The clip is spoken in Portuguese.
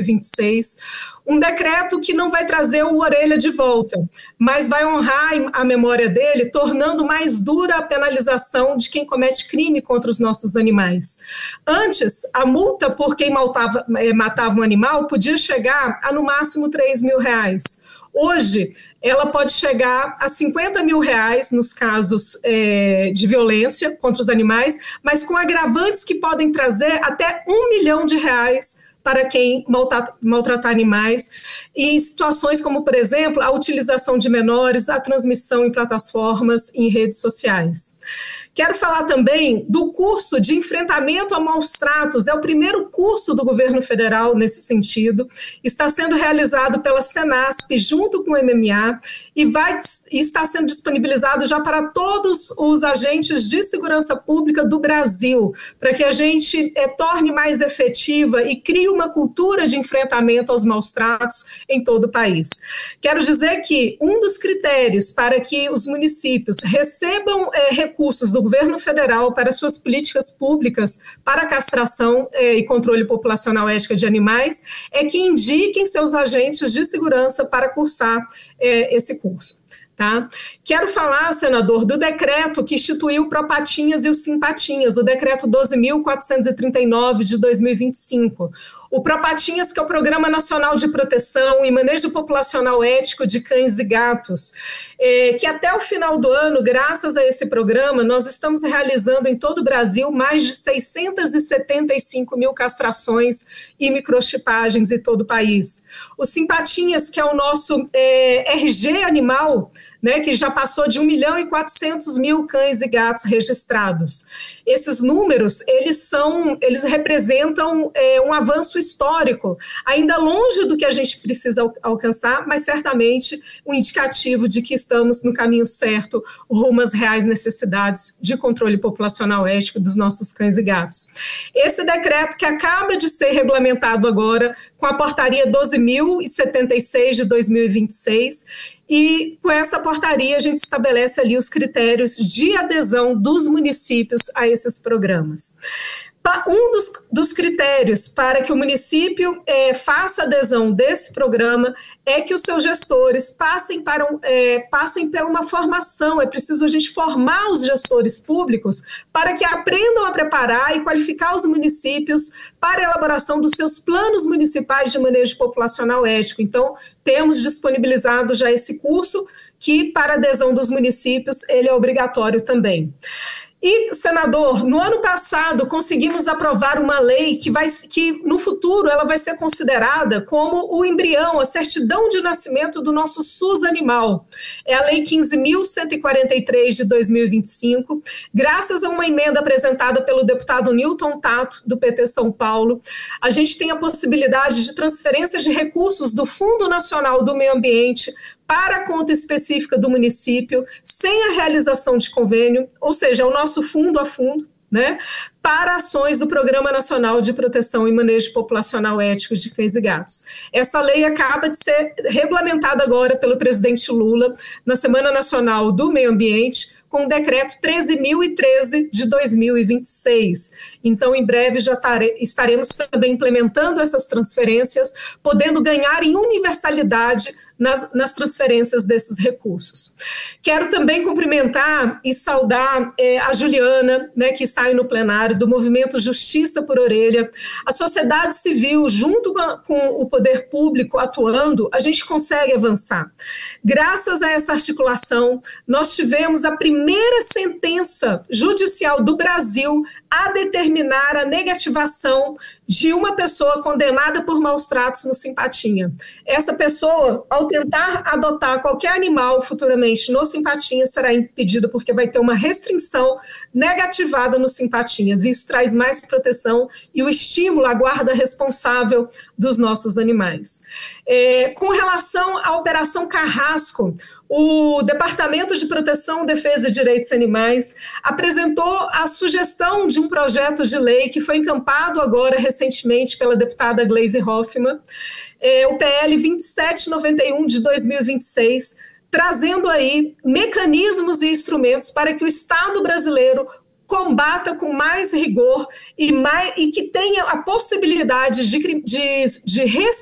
2026, um decreto que não vai trazer o Orelha de volta, mas vai honrar a memória dele, tornando mais dura a penalização de quem comete crime contra os nossos animais. Antes, a multa por quem matava um animal podia chegar a, no máximo, R$3.000. Hoje, ela pode chegar a R$50.000 nos casos de violência contra os animais, mas com agravantes que podem trazer até R$1 milhão para quem maltratar animais, e em situações como, por exemplo, a utilização de menores, a transmissão em plataformas e em redes sociais. Quero falar também do curso de enfrentamento a maus tratos, é o primeiro curso do governo federal nesse sentido, está sendo realizado pela Senasp junto com o MMA e está sendo disponibilizado já para todos os agentes de segurança pública do Brasil, para que a gente torne mais efetiva e crie uma cultura de enfrentamento aos maus tratos em todo o país. Quero dizer que um dos critérios para que os municípios recebam recursos do governo federal para suas políticas públicas para a castração e controle populacional ética de animais é que indiquem seus agentes de segurança para cursar esse curso. Tá? Quero falar, senador, do decreto que instituiu o Propatinhas e o Simpatinhas, o decreto 12.439 de 2025. O Propatinhas, que é o Programa Nacional de Proteção e Manejo Populacional Ético de Cães e Gatos, que até o final do ano, graças a esse programa, nós estamos realizando em todo o Brasil mais de 675 mil castrações e microchipagens em todo o país. O Simpatinhas, que é o nosso RG animal, né, que já passou de 1.400.000 cães e gatos registrados. Esses números, eles representam um avanço histórico, ainda longe do que a gente precisa alcançar, mas certamente um indicativo de que estamos no caminho certo, rumo às reais necessidades de controle populacional ético dos nossos cães e gatos. Esse decreto que acaba de ser regulamentado agora com a portaria 12.076 de 2026, e com essa portaria a gente estabelece ali os critérios de adesão dos municípios a esses programas. Um dos critérios para que o município faça adesão desse programa é que os seus gestores passem por uma formação. É preciso a gente formar os gestores públicos para que aprendam a preparar e qualificar os municípios para a elaboração dos seus planos municipais de manejo populacional ético. Então, temos disponibilizado já esse curso que, para adesão dos municípios, ele é obrigatório também. E, senador, no ano passado conseguimos aprovar uma lei que no futuro ela vai ser considerada como o embrião, a certidão de nascimento do nosso SUS animal. É a Lei 15.143 de 2025. Graças a uma emenda apresentada pelo deputado Newton Tato, do PT São Paulo, a gente tem a possibilidade de transferência de recursos do Fundo Nacional do Meio Ambiente para a conta específica do município, sem a realização de convênio, ou seja, o nosso fundo a fundo, né, para ações do Programa Nacional de Proteção e Manejo Populacional Ético de Cães e Gatos. Essa lei acaba de ser regulamentada agora pelo presidente Lula na Semana Nacional do Meio Ambiente, com o decreto 13.013 de 2026. Então, em breve, já estaremos também implementando essas transferências, podendo ganhar em universalidade nas transferências desses recursos. Quero também cumprimentar e saudar a Juliana, né, que está aí no plenário, do Movimento Justiça por Orelha. A sociedade civil, junto com o poder público atuando, a gente consegue avançar. Graças a essa articulação, nós tivemos a primeira sentença judicial do Brasil a determinar a negativação de uma pessoa condenada por maus tratos no Simpatinha. Essa pessoa, ao tentar adotar qualquer animal futuramente no Simpatinhas, será impedida porque vai ter uma restrição negativada no Simpatinhas. Isso traz mais proteção e o estímulo à guarda responsável dos nossos animais. Com relação à Operação Carrasco, o Departamento de Proteção, Defesa e Direitos Animais apresentou a sugestão de um projeto de lei que foi encampado agora recentemente pela deputada Gleisi Hoffmann, o PL 2791 de 2026, trazendo aí mecanismos e instrumentos para que o Estado brasileiro combata com mais rigor e que tenha a possibilidade de